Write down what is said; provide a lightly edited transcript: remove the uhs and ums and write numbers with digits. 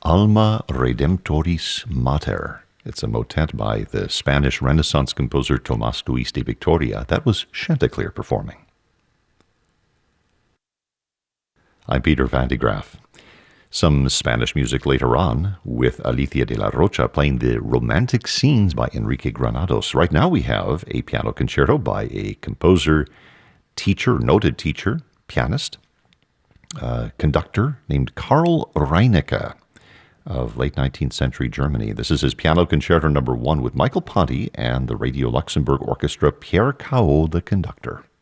Alma Redemptoris Mater. It's a motet by the Spanish Renaissance composer Tomás Luis de Victoria. That was Chanticleer performing. I'm Peter Van de Graaf. Some Spanish music later on, with Alicia de la Rocha playing the Romantic Scenes by Enrique Granados. Right now we have a piano concerto by a composer, teacher, noted teacher, pianist, conductor named Karl Reinecke of late 19th century Germany. This is his Piano Concerto No. 1 with Michael Ponti and the Radio Luxembourg Orchestra, Pierre Cao, the conductor.